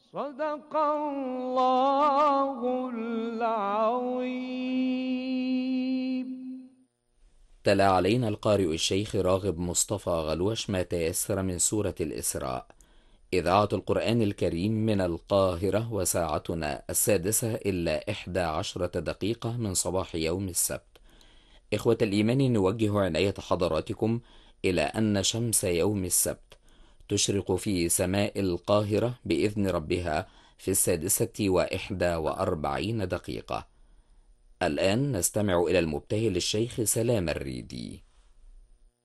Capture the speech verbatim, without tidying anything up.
صدق الله العظيم. تلا علينا القارئ الشيخ راغب مصطفى غلوش ما تيسر من سورة الإسراء. إذاعة القرآن الكريم من القاهرة، وساعتنا السادسة إلا إحدى عشرة دقيقة من صباح يوم السبت. إخوة الإيمان، نوجه عناية حضراتكم إلى أن شمس يوم السبت تشرق في سماء القاهرة بإذن ربها في السادسة وإحدى وأربعين دقيقة. الآن نستمع إلى المبتهل الشيخ سلام الريدي.